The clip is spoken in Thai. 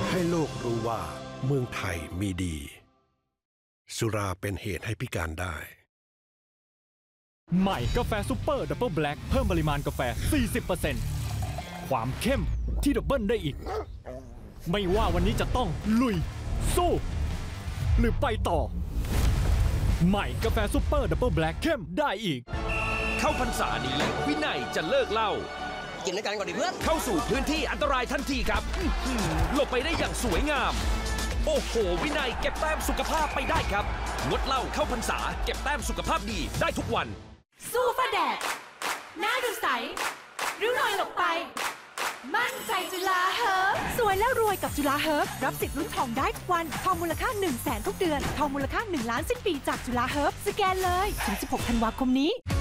ให้โลกรู้ว่าเมืองไทยมีดีสุราเป็นเหตุให้พิการได้ใหม่กาแฟซุปเปอร์ดับเบิลแบล็คเพิ่มปริมาณกาแฟ 40% ความเข้มที่ดับเบิลได้อีกไม่ว่าวันนี้จะต้องลุยสู้หรือไปต่อใหม่กาแฟซุปเปอร์ดับเบิลแบล็คเข้มได้อีกเข้าพรรษานี้วินัยจะเลิกเหล้ากินด้วยกันก่อนดิเพื่อนเข้าสู่พื้นที่อันตรายทันทีครับหลบไปได้อย่างสวยงามโอ้โหวินัยเก็บแต้มสุขภาพไปได้ครับงดเหล้าเข้าพรรษาเก็บแต้มสุขภาพดีได้ทุกวันสู้ฟ้าแดดหน้าดูใสริ้วรอยหลบไปมั่นใจจุฬาเฮิร์บสวยแล้วรวยกับจุฬาเฮิร์บรับสิทธิ์ลุ้นทองได้ทุกวันทองมูลค่า 100,000 ทุกเดือนทองมูลค่า 1 ล้านสิ้นปีจากจุฬาเฮิร์บสแกนเลยถึง 16 ธันวาคมนี้